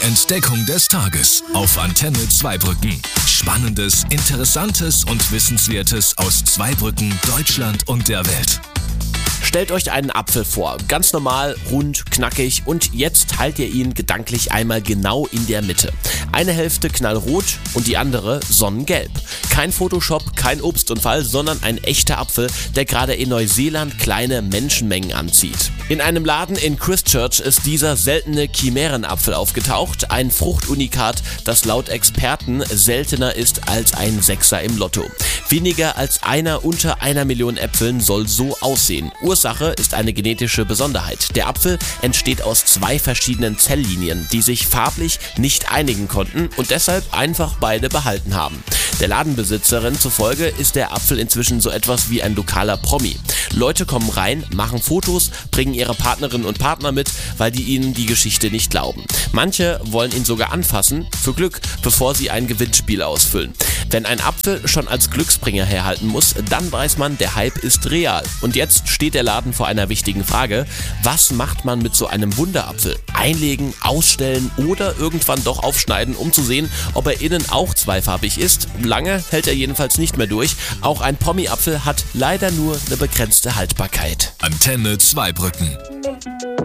Entdeckung des Tages auf Antenne Zweibrücken. Spannendes, Interessantes und Wissenswertes aus Zweibrücken, Deutschland und der Welt. Stellt euch einen Apfel vor, ganz normal, rund, knackig und jetzt teilt ihr ihn gedanklich einmal genau in der Mitte. Eine Hälfte knallrot und die andere sonnengelb. Kein Photoshop, kein Obstunfall, sondern ein echter Apfel, der gerade in Neuseeland kleine Menschenmengen anzieht. In einem Laden in Christchurch ist dieser seltene Chimärenapfel aufgetaucht, ein Fruchtunikat, das laut Experten seltener ist als ein Sechser im Lotto. Weniger als einer unter 1 Million Äpfeln soll so aussehen. Ursache ist eine genetische Besonderheit. Der Apfel entsteht aus 2 verschiedenen Zelllinien, die sich farblich nicht einigen konnten und deshalb einfach beide behalten haben. Der Ladenbesitzerin zufolge ist der Apfel inzwischen so etwas wie ein lokaler Promi. Leute kommen rein, machen Fotos, bringen ihre Partnerinnen und Partner mit, weil die ihnen die Geschichte nicht glauben. Manche wollen ihn sogar anfassen, für Glück, bevor sie ein Gewinnspiel ausfüllen. Wenn ein Apfel schon als Glücksbringer herhalten muss, dann weiß man, der Hype ist real. Und jetzt steht der Laden vor einer wichtigen Frage: Was macht man mit so einem Wunderapfel? Einlegen, ausstellen oder irgendwann doch aufschneiden, um zu sehen, ob er innen auch zweifarbig ist? Lange hält er jedenfalls nicht mehr durch. Auch ein Pommi-Apfel hat leider nur eine begrenzte Haltbarkeit. Antenne Zweibrücken.